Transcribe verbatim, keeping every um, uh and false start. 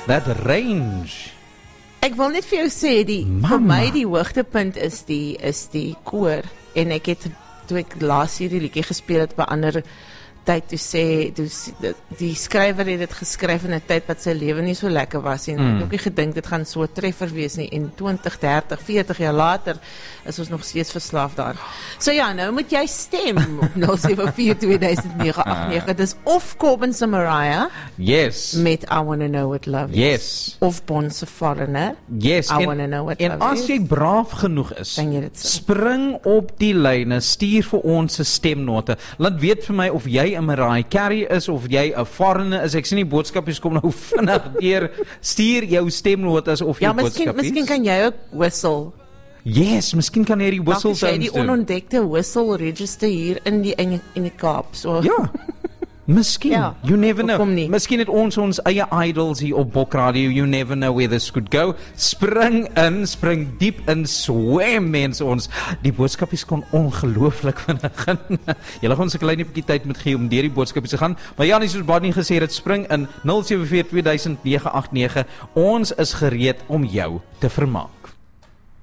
that range. Ek wil net vir jou sê, die, vir my die hoogtepunt is die, is die koor, en ek het, toe ek laas hierdie liedjie gespeel het, by ander tyd, toe sê, toe, die skrywer het dit geskryf in 'n tyd wat sy lewe nie so lekker was, en mm. ek het ook nie gedink, dit gaan so 'n treffer wees nie, en twintig, dertig, veertig jaar later, is ons nog steeds verslaaf daar. So ja, nou moet jy stem, op nul sewe vier twee nege agt nege, dis of Corbin se Mariah, yes, met I Wanna Know What Love Is, yes, of Bon se Foreigner, yes, I en, Wanna Know What en Love Is. as jy braaf genoeg is, spring op die lyne, stuur vir ons se stemnote, laat weet vir my of jy 'n Mariah Carey is, of jy 'n Foreigner is, ek sien die boodskapies kom nou vinnig deur, stuur jou stemnotas of jou ja, miskien, boodskapies. miskien kan jy ook whistle. Yes, miskien kan jy die whistle sounds doen. Jy die onontdekte whistle register hier in die in, in die Kaap, so. Ja. Miskien, ja, you never know. Miskien het ons ons eie idols hier op Bok Radio, you never know where this could go. Spring in, spring diep in, swem mens ons. Die boodskapies kon ongelooflik vinnig gaan. Julle gaan ons 'n klein bietjie tyd moet gee om deur die boodskapies te gaan. Maar ja, soos Bonnie gesê het, spring in nul sewe vier twee nege agt nege. Ons is gereed om jou te vermaak.